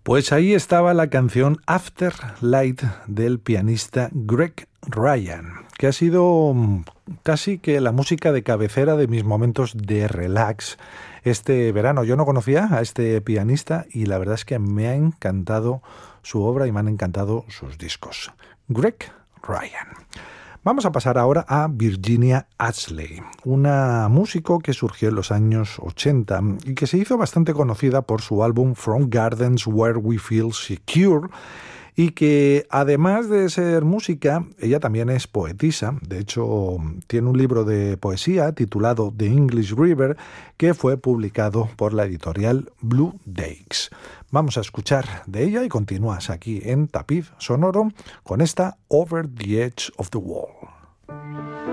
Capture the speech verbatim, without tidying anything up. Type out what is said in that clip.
Pues ahí estaba la canción Afterlight del pianista Greg Ryan, que ha sido casi que la música de cabecera de mis momentos de relax este verano. Yo no conocía a este pianista y la verdad es que me ha encantado su obra y me han encantado sus discos. Greg Ryan. Vamos a pasar ahora a Virginia Astley, una músico que surgió en los años ochenta y que se hizo bastante conocida por su álbum From Gardens Where We Feel Secure, y que además de ser música, ella también es poetisa. De hecho, tiene un libro de poesía titulado The English River que fue publicado por la editorial Blue Dakes. Vamos a escuchar de ella y continúas aquí en Tapiz Sonoro con esta Over the Edge of the Wall.